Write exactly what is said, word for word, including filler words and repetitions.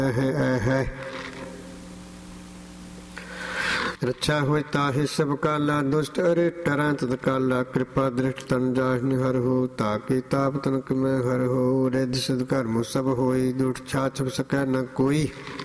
ਹੈ। ਰੱਛਾ ਹੋਇ ਤਾਹਿ ਸਭ ਕਾਲਾ, ਦੁਸ਼ਟ ਅਰੇ ਟਰੈ ਤਦ ਕਾਲਾ। ਕਿਰਪਾ ਦ੍ਰਿਸ਼ਟ ਤਨ ਜਾਹਿ ਹਰ ਹੋ, ਤਾਕੇ ਤਾਪ ਤਨਕ ਮੈਂ ਹਰ ਹੋ। ਰਿੱਧ ਸਿਧ ਕਰਮ ਸਭ ਹੋਈ, ਦੁਠ ਛਾਛ ਸਕੈ ਨ ਕੋਈ।